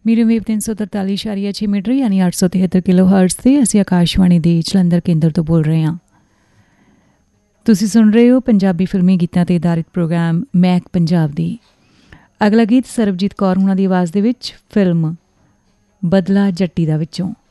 Medium wave 343.6 metre ਯਾਨੀ 873 kilo hertz 'ਤੇ ਅਸੀਂ ਆਕਾਸ਼ਵਾਣੀ ਦੇ ਜਲੰਧਰ ਕੇਂਦਰ ਤੋਂ ਬੋਲ ਰਹੇ ਹਾਂ। ਤੁਸੀਂ ਸੁਣ ਰਹੇ ਹੋ ਪੰਜਾਬੀ ਫਿਲਮੀ ਗੀਤਾਂ 'ਤੇ ਆਧਾਰਿਤ ਪ੍ਰੋਗਰਾਮ ਮਹਿਕ ਪੰਜਾਬ ਦੀ। ਅਗਲਾ ਗੀਤ ਸਰਬਜੀਤ ਕੌਰ ਹੁਣਾਂ ਦੀ ਆਵਾਜ਼ ਦੇ ਵਿੱਚ ਫਿਲਮ ਬਦਲਾ ਜੱਟੀ ਦਾ ਵਿੱਚੋਂ।